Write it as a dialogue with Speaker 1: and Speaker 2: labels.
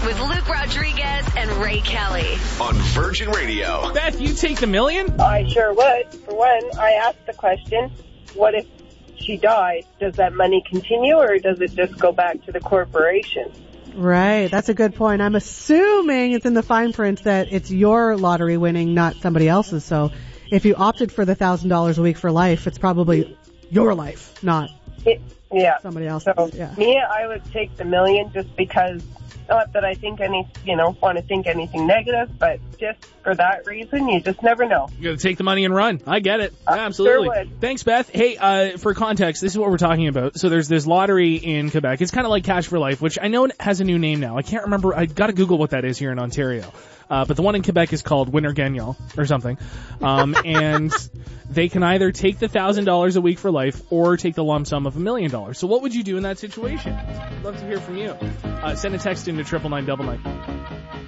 Speaker 1: with Luke Rodriguez and Ray Kelly.
Speaker 2: On Virgin Radio.
Speaker 3: Beth, you take the million?
Speaker 4: I sure would. For one, I asked the question, what if she died? Does that money continue or does it just go back to the corporation?
Speaker 5: Right. That's a good point. I'm assuming it's in the fine print that it's your lottery winning, not somebody else's. So if you opted for the $1,000 a week for life, it's probably your life, not somebody else's.
Speaker 4: So
Speaker 5: yeah.
Speaker 4: Me, I would take the million just because, not that I think want to think anything negative, but just for that reason, you just never know.
Speaker 3: You gotta take the money and run. I get it. Absolutely.
Speaker 4: Sure would.
Speaker 3: Thanks, Beth. Hey, for context, this is what we're talking about. So there's this lottery in Quebec. It's kind of like Cash for Life, which I know has a new name now. I can't remember. I gotta Google what that is here in Ontario. But the one in Quebec is called Winner Gagnant or something. And they can either take the $1,000 a week for life or take the lump sum of $1 million. So what would you do in that situation? I'd love to hear from you. Send a text into 99999.